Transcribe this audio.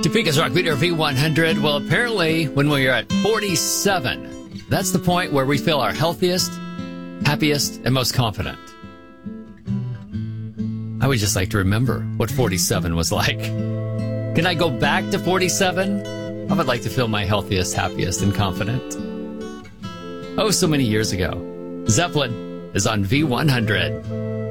Topeka's Rock Leader V100. Well, apparently, when we are at 47, that's the point where we feel our healthiest, happiest, and most confident. I would just like to remember what 47 was like. Can I go back to 47? I would like to feel my healthiest, happiest, and confident. Oh, so many years ago. Zeppelin is on V100.